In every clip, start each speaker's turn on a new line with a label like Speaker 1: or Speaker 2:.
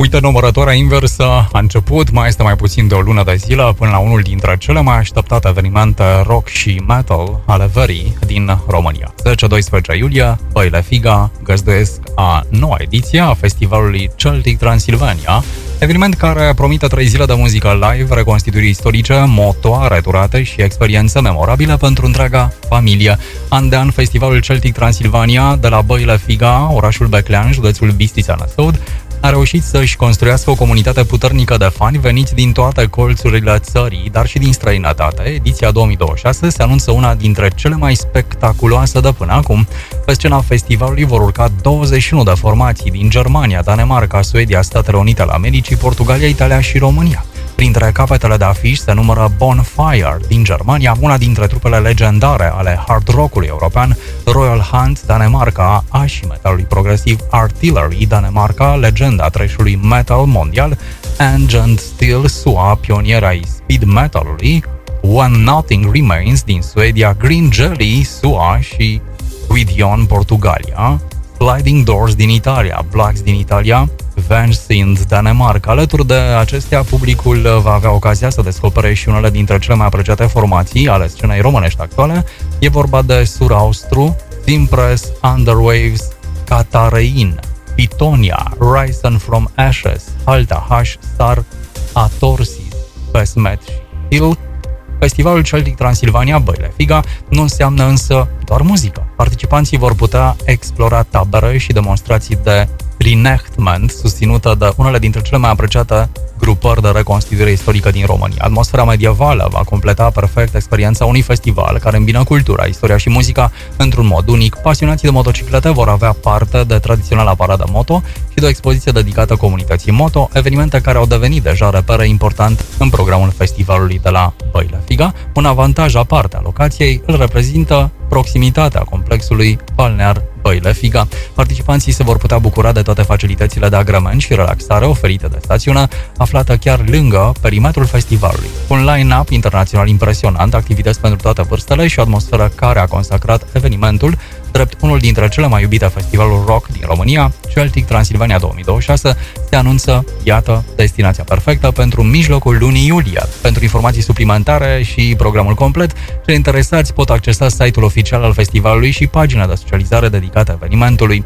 Speaker 1: Uite, numărătoarea inversă a început, mai este mai puțin de o lună de zile până la unul dintre cele mai așteptate evenimente rock și metal ale verii din România. 10-12 iulie, Băile Figa găzduiesc a noua ediție a festivalului Celtic Transilvania, eveniment care promite 3 zile de muzică live, reconstituiri istorice, motoare durate și experiențe memorabile pentru întreaga familie. An de an, festivalul Celtic Transilvania de la Băile Figa, orașul Beclean, județul Bistrița-Năsăud, a reușit să-și construiască o comunitate puternică de fani veniți din toate colțurile țării, dar și din străinătate. Ediția 2026 se anunță una dintre cele mai spectaculoase de până acum. Pe scena festivalului vor urca 21 de formații din Germania, Danemarca, Suedia, Statele Unite ale Americii, Portugalia, Italia și România. Printre capetele de afiș se numără Bonfire din Germania, una dintre trupele legendare ale hard rock-ului european, Royal Hunt, Danemarca, și metalului progresiv Artillery, Danemarca, legenda thrash-ului metal mondial, Agent Steel, SUA, pioniera ai speed metalului, When Nothing Remains din Suedia, Green Jelly, SUA și Gwydion, Portugalia, Sliding Doors din Italia, Blacks din Italia, Vansind, Danemarca. Alături de acestea, publicul va avea ocazia să descopere și unele dintre cele mai apreciate formații ale scenei românești actuale. E vorba de Sur Austru, Impress, Underwaves, Catarein, Pitonia, Risen from Ashes, Alta H, Star, Atorsis, Besmet și Hill. Festivalul Celtic Transilvania Băile Figa nu înseamnă însă doar muzică. Participanții vor putea explora tabere și demonstrații de reenactment susținută de unele dintre cele mai apreciate grupări de reconstituire istorică din România. Atmosfera medievală va completa perfect experiența unui festival care îmbină cultura, istoria și muzica într-un mod unic. Pasionații de motociclete vor avea parte de tradiționala paradă moto și de o expoziție dedicată comunității moto, evenimente care au devenit deja repere important în programul festivalului de la Băile Figa. Un avantaj aparte a locației îl reprezintă proximitatea complexului balnear Băile Figa. Participanții se vor putea bucura de toate facilitățile de agrement și relaxare oferite de stațiune, aflată chiar lângă perimetrul festivalului. Un line-up internațional impresionant, activități pentru toate vârstele și o atmosferă care a consacrat evenimentul drept unul dintre cele mai iubite festivaluri rock din România. Celtic Transilvania 2026 se anunță, iată, destinația perfectă pentru mijlocul lunii iulie. Pentru informații suplimentare și programul complet, cei interesați pot accesa site-ul oficial al festivalului și pagina de socializare dedicată evenimentului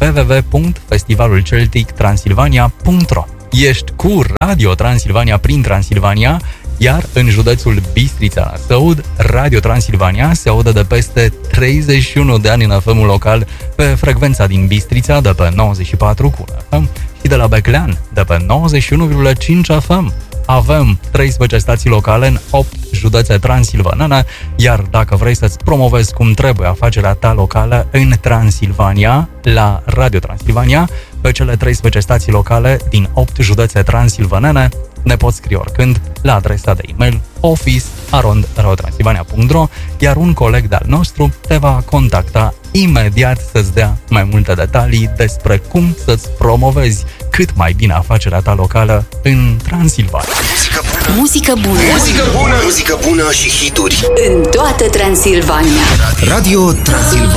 Speaker 1: www.festivalulceltictransilvania.ro. Ești cu Radio Transilvania prin Transilvania, iar în județul Bistrița-Năsăud, Radio Transilvania se aude de peste 31 de ani în FM-ul local pe frecvența din Bistrița de pe 94 cu FM și de la Beclean de pe 91,5 FM. Avem 13 stații locale în 8 județe transilvanene, iar dacă vrei să-ți promovezi cum trebuie afacerea ta locală în Transilvania, la Radio Transilvania, pe cele 13 stații locale din 8 județe transilvanene, ne poți scrie oricând la adresa de e-mail office@radiotransilvania.ro, iar un coleg de-al nostru te va contacta imediat să-ți dea mai multe detalii despre cum să-ți promovezi cât mai bine afacerea ta locală în Transilvania.
Speaker 2: Muzică bună.
Speaker 3: Muzică bună. Muzică bună și hituri
Speaker 2: în toată Transilvania.
Speaker 3: Radio Transilvania.